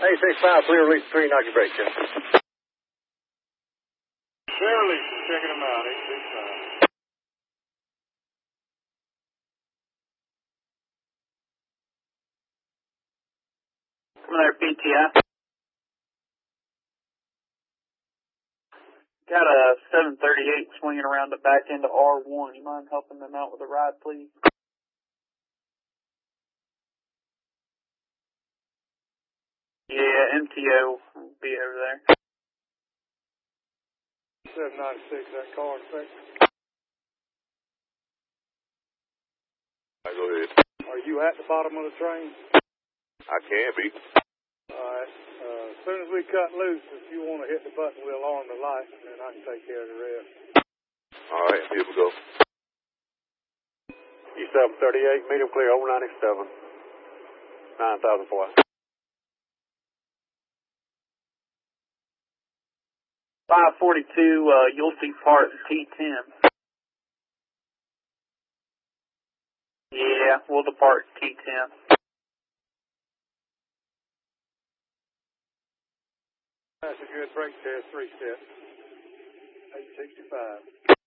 A65, clear release 3, knock your brake, check. Clear release, checking them out, 865. Come there, PTI. Got a 738 swinging around the back end of R1. You mind helping them out with a ride, please? Yeah, MTO will be over there. 796, that car in effect. All right, go ahead. Are you at the bottom of the train? I can be. Alright, as soon as we cut loose, if you want to hit the button, we'll alarm the light, and then I can take care of the rest. All right, here we go. E738, medium clear, 097. 9,004. 542, you'll see part T10. Yeah, we'll depart T10. That's a good brake test, 3 steps. 865.